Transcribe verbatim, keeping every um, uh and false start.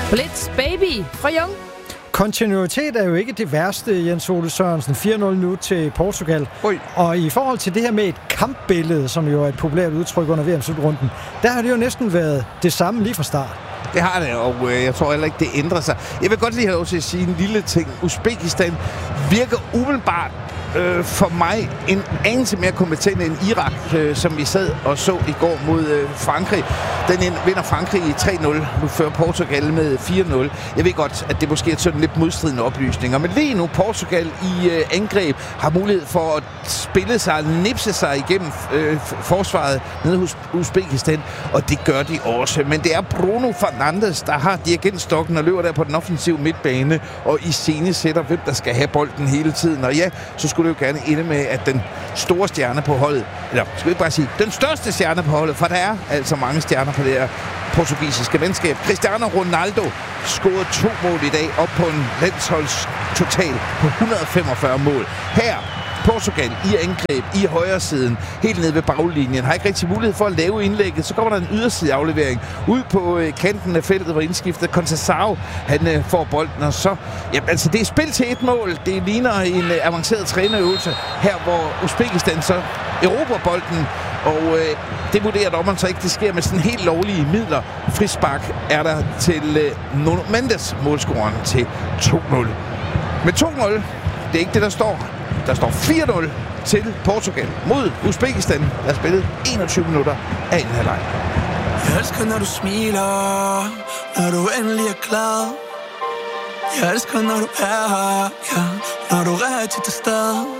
Blitz Baby fra Jung. Kontinuitet er jo ikke det værste, Jens Ole Sørensen. fire nul nu til Portugal. Oi. Og i forhold til det her med et kampbillede, som jo er et populært udtryk under V M-slutrunden, der har det jo næsten været det samme lige fra start. Det har det, og øh, jeg tror heller ikke, det ændrer sig. Jeg vil godt lige have lov til at sige en lille ting. Uzbekistan virker umiddelbart øh, for mig en anelse mere kompetent end Irak, øh, som vi sad og så i går mod øh, Frankrig. Den vinder Frankrig i tre nul. Nu fører Portugal med fire nul. Jeg ved godt, at det måske er sådan lidt modstridende oplysninger, men lige nu Portugal i øh, angreb har mulighed for at spille sig, nipse sig igennem øh, forsvaret nede hos Uzbekistan, og det gør de også. Men det er Bruno Fernandes, der har dirigentstokken og løber der på den offensive midtbane og i scene sætter, hvem der skal have bolden hele tiden. Og ja, så skulle det jo gerne ende med, at den store stjerne på holdet, eller skal vi ikke bare sige, den største stjerne på holdet, for der er altså mange stjerner på det her portugisiske venskab. Cristiano Ronaldo scorede to mål i dag op på en landsholds total på et hundrede og femogfyrre mål. Her Portugal i angreb i højre siden, helt nede ved baglinjen, har ikke rigtig mulighed for at lave indlægget. Så kommer der en yderside aflevering ud på øh, kanten af feltet, hvor indskiftet Conceição, han øh, får bolden, og så, ja, altså det er spil til et mål. Det ligner en øh, avanceret trænerøvelse her, hvor Uzbekistan så erobrer bolden, og øh, det vurderer dommeren så ikke, det sker med sådan helt lovlige midler. Frispark er der til øh, Nuno Mendes, målscoren til to nul. Med to nul, det er ikke det, der står. Der står fire nul til Portugal mod Uzbekistan, der har spillet enogtyve minutter af anden halvleg. Jeg elsker, når du smiler, når du endelig er glad. Jeg elsker, når du er her, ja, når du er til til stede.